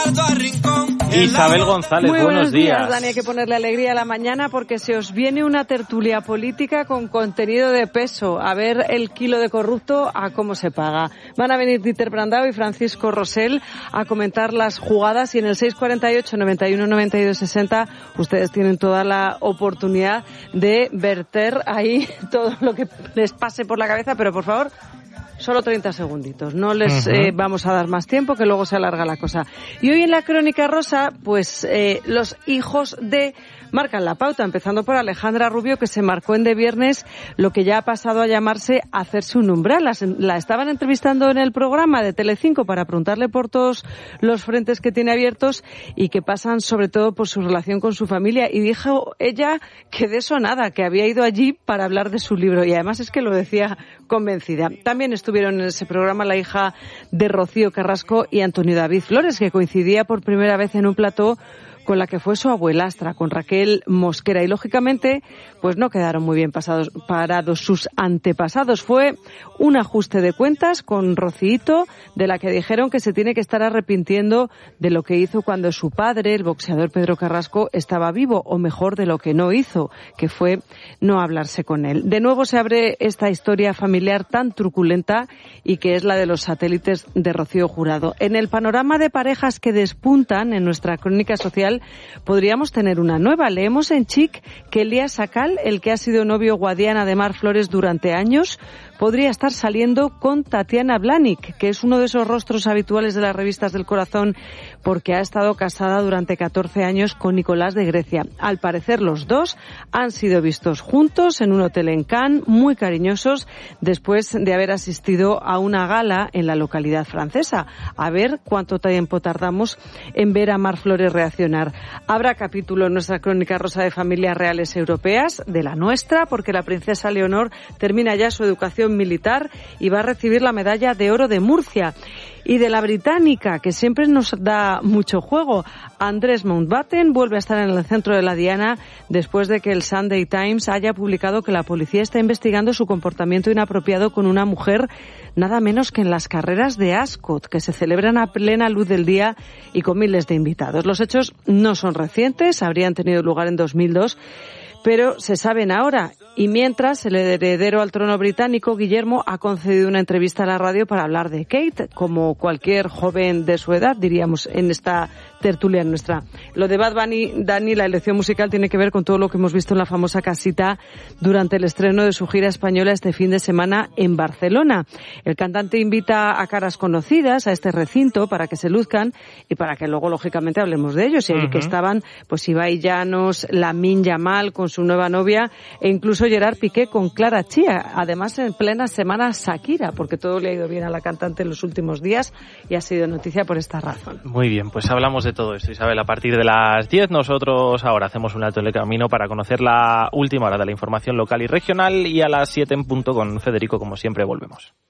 Isabel González, Muy buenos días. Dani, hay que ponerle alegría a la mañana porque se os viene una tertulia política con contenido de peso. A ver el kilo de corrupto a cómo se paga. Van a venir Dieter Brandao y Francisco Rosell a comentar las jugadas y en el 648 91 92 60 ustedes tienen toda la oportunidad de verter ahí todo lo que les pase por la cabeza, pero por favor, solo 30 segunditos. No les vamos a dar más tiempo, que luego se alarga la cosa. Y hoy en la Crónica Rosa, pues los hijos de marcan la pauta, empezando por Alejandra Rubio, que se marcó en De Viernes lo que ya ha pasado a llamarse hacerse un umbral. La estaban entrevistando en el programa de Telecinco para preguntarle por todos los frentes que tiene abiertos y que pasan sobre todo por su relación con su familia. Y dijo ella que de eso nada, que había ido allí para hablar de su libro. Y además es que lo decía convencida. También estuvieron en ese programa la hija de Rocío Carrasco y Antonio David Flores, que coincidía por primera vez en un plató con la que fue su abuelastra, con Raquel Mosquera. Y, lógicamente, pues no quedaron muy bien parados sus antepasados. Fue un ajuste de cuentas con Rocíito, de la que dijeron que se tiene que estar arrepintiendo de lo que hizo cuando su padre, el boxeador Pedro Carrasco, estaba vivo, o mejor, de lo que no hizo, que fue no hablarse con él. De nuevo se abre esta historia familiar tan truculenta y que es la de los satélites de Rocío Jurado. En el panorama de parejas que despuntan en nuestra crónica social, podríamos tener una nueva. Leemos en Chic que Elías Sacal, el que ha sido novio Guadiana de Mar Flores durante años, podría estar saliendo con Tatiana Blanic, que es uno de esos rostros habituales de las revistas del corazón, porque ha estado casada durante 14 años con Nicolás de Grecia. Al parecer los dos han sido vistos juntos en un hotel en Cannes, muy cariñosos, después de haber asistido a una gala en la localidad francesa. A ver cuánto tiempo tardamos en ver a Mar Flores reaccionar. Habrá capítulo en nuestra Crónica Rosa de familias reales europeas, de la nuestra, porque la princesa Leonor termina ya su educación militar y va a recibir la medalla de oro de Murcia. Y de la británica, que siempre nos da mucho juego, Andrés Mountbatten vuelve a estar en el centro de la diana después de que el Sunday Times haya publicado que la policía está investigando su comportamiento inapropiado con una mujer nada menos que en las carreras de Ascot, que se celebran a plena luz del día y con miles de invitados. Los hechos no son recientes, habrían tenido lugar en 2002, pero se saben ahora. Y mientras, el heredero al trono británico, Guillermo, ha concedido una entrevista a la radio para hablar de Kate, como cualquier joven de su edad, diríamos, en esta tertulia nuestra. Lo de Bad Bunny, Dani, la elección musical tiene que ver con todo lo que hemos visto en la famosa casita durante el estreno de su gira española este fin de semana en Barcelona. El cantante invita a caras conocidas a este recinto para que se luzcan y para que luego, lógicamente, hablemos de ellos. Y ahí que estaban, pues, Ibai Llanos, Lamine Yamal con su nueva novia e incluso Gerard Piqué con Clara Chía. Además, en plena semana Shakira, porque todo le ha ido bien a la cantante en los últimos días y ha sido noticia por esta razón. Muy bien, pues hablamos de todo esto, Isabel, a partir de las 10. Nosotros ahora hacemos un alto en el camino para conocer la última hora de la información local y regional, y a las 7 en punto con Federico, como siempre, volvemos.